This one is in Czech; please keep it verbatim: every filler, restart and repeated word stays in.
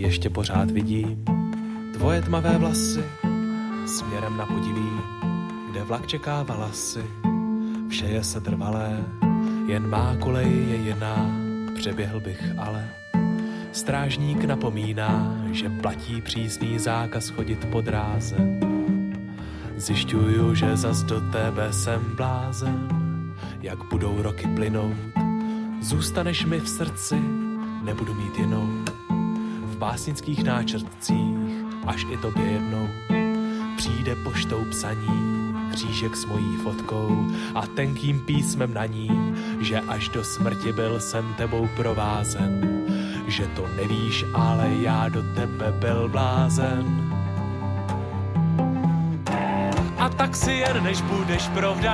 ještě pořád vidím tvoje tmavé vlasy směrem na Podiví, kde vlak čeká valasy. Vše je setrvalé, jen má kolej je jiná, přeběhl bych ale. Strážník napomíná, že platí přísný zákaz chodit po dráze. Zjišťuju, že zas do tebe jsem blázen, jak budou roky plynout. Zůstaneš mi v srdci, nebudu mít jinou. V básnických náčrtcích, až i tobě jednou přijde poštou psaní, křížek s mojí fotkou a tenkým písmem na ní, že až do smrti byl jsem tebou provázen. Že to nevíš, ale já do tebe byl blázen. A tak si jen, než budeš provdán,